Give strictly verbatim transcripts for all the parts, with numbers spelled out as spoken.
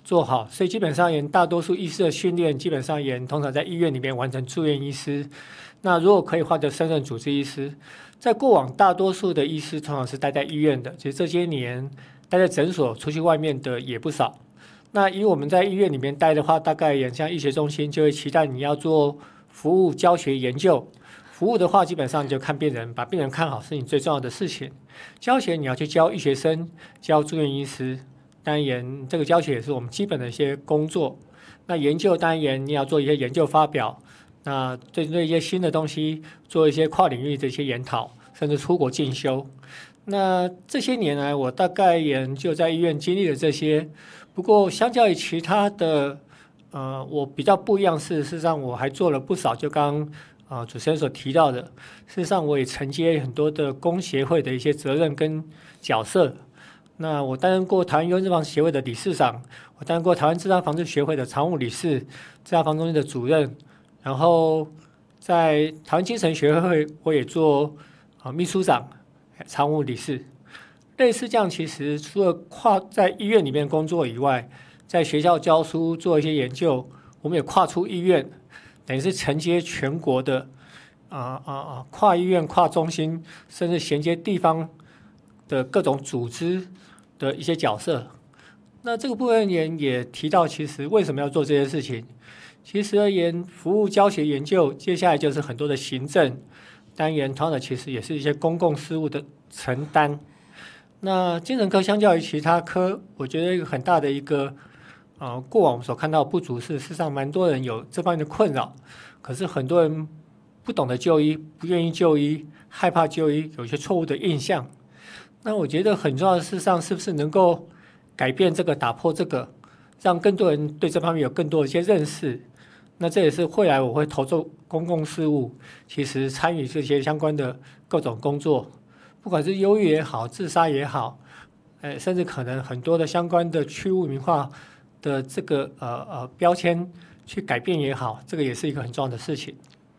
做好，所以基本上也大多数医师的训练，基本上也通常在医院里面完成住院医师。那如果可以的话，就升任主治医师。在过往，大多数的医师通常是待在医院的，其实这些年待在诊所，出去外面的也不少。那以我们在医院里面待的话，大概也像医学中心就会期待你要做服务、教学、研究。服务的话，基本上就看病人，把病人看好是你最重要的事情。教学你要去教医学生、教住院医师，当然这个教学也是我们基本的一些工作。那研究当然你要做一些研究发表，那针对一些新的东西做一些跨领域的一些研讨，甚至出国进修。那这些年来，我大概也就在医院经历了这些。不过，相较于其他的，呃，我比较不一样是，事实上我还做了不少，就刚刚啊、呃、主持人所提到的，事实上我也承接很多的工协会的一些责任跟角色。那我担任过台湾忧郁症防治协会的理事长，我担任过台湾自杀防治学会的常务理事、自杀防中心的主任，然后在台湾精神学会我也做啊、呃、秘书长、常务理事。类似这样，其实除了跨在医院里面工作以外，在学校教书做一些研究，我们也跨出医院，等于是承接全国的啊啊啊跨医院、跨中心，甚至衔接地方的各种组织的一些角色。那这个部分也也提到，其实为什么要做这些事情？其实而言，服务、教学、研究，接下来就是很多的行政单元，同样的其实也是一些公共事务的承担。那精神科相较于其他科，我觉得一个很大的一个呃，过往我们所看到的不足是，事实上蛮多人有这方面的困扰，可是很多人不懂得就医，不愿意就医，害怕就医，有一些错误的印象。那我觉得很重要的事上，是不是能够改变这个，打破这个，让更多人对这方面有更多的一些认识。那这也是未来我会投入公共事务，其实参与这些相关的各种工作。不管是忧郁也好，自杀也好，呃，甚至可能很多的相关的去污名化的这个呃呃标签去改变也好，这个也是一个很重要的事情。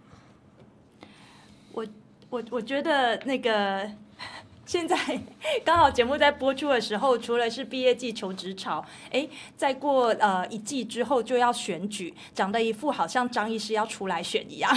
我我我觉得那个现在刚好节目在播出的时候，除了是毕业季求职潮，哎，再过呃一季之后就要选举，讲的一副好像张医师要出来选一样。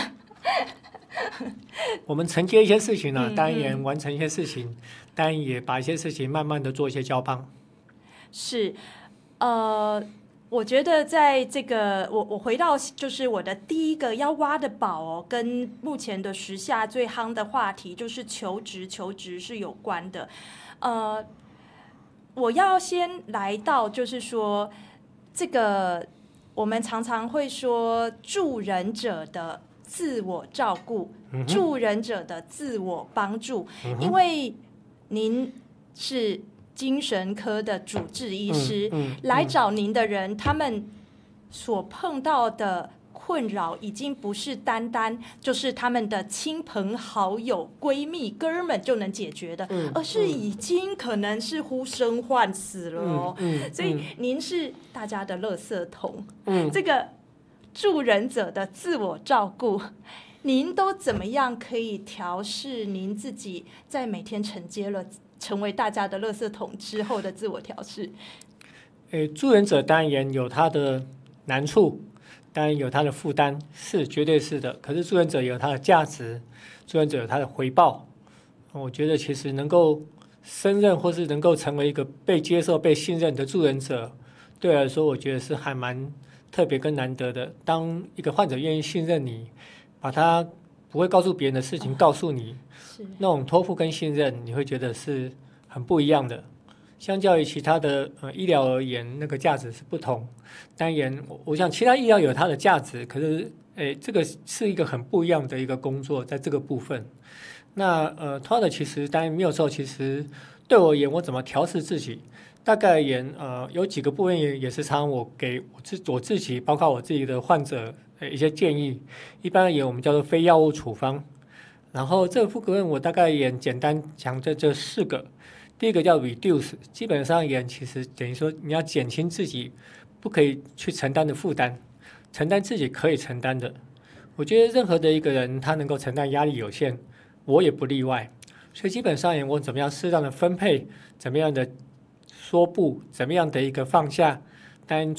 我们承接一些事情呢、啊， 嗯当然也完成一些事情，当然也把一些事情慢慢的做一些交棒。 是，呃，我觉得在这个我我回到就是我的第一个要挖的宝哦，跟目前的时下最夯的话题就是求职，求职是有关的。呃，我要先来到就是说这个我们常常会说助人者的自我照顾， 嗯、 助人者的自我帮助， 嗯、 因为您是精神科的主治医师， 嗯嗯、 来找您的人，他们所碰到的困扰已经不是单单就是他们的亲朋好友、闺蜜、哥们就能解决的， 嗯、 而是已经可能是呼生唤死了哦。 嗯嗯、 所以您是大家的垃圾桶， 嗯、 这个助人者的自我照顾，您都怎么样可以调试您自己在每天承接了成为大家的垃圾桶之后的自我调试？ 诶，助人者当然有他的难处，当然有他的负担，是绝对是的。可是助人者有他的价值，助人者有他的回报。我觉得其实能够胜任或是能够成为一个被接受、被信任的助人者，对我来说，我觉得是还蛮特别跟难得的。当一个患者愿意信任你，把他不会告诉别人的事情告诉你， 是那种托付跟信任，你会觉得是很不一样的。相较于其他的呃医疗而言，那个价值是不同。当然，我我想其他医疗有它的价值，可是诶，这个是一个很不一样的一个工作，在这个部分。那呃，他的其实当然没有错，其实对我而言，我怎么调试自己？大概而言，呃，有几个部分也也是常常我给我自我自己，包括我自己的患者一些建议。一般而言，我们叫做非药物处方。然后这个部分我大概也简单讲这这四个。第一个叫 reduce， 基本上也其实等于说你要减轻自己不可以去承担的负担，承担自己可以承担的。我觉得任何的一个人他能够承担压力有限，我也不例外。所以基本上我怎么样适当的分配，怎么样的说不，怎么样的一个放下，当然